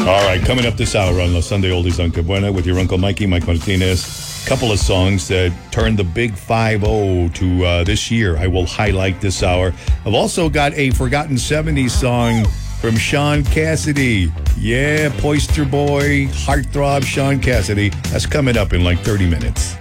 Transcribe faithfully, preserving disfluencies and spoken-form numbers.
All right, coming up this hour on Los Sunday Oldies on Cabuena with your Uncle Mikey, Mike Martinez. Couple of songs that turned the big five oh to uh, this year. I will highlight this hour. I've also got a forgotten seventies song from Sean Cassidy. Yeah, Poister Boy, heartthrob Sean Cassidy. That's coming up in like thirty minutes.